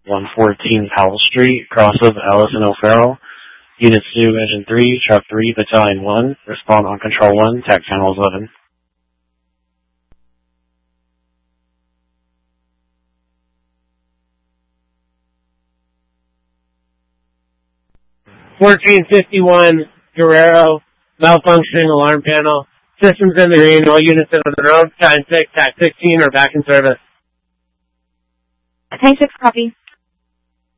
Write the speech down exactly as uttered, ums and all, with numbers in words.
one fourteen Powell Street, cross of Ellis and O'Farrell. Units two, Engine three, Truck three, Battalion one. Respond on Control one, Tech Channel eleven. fourteen fifty-one Guerrero, malfunctioning alarm panel. Systems in the green, all units in on the road. Time six, Tac sixteen are back in service. Time six, copy.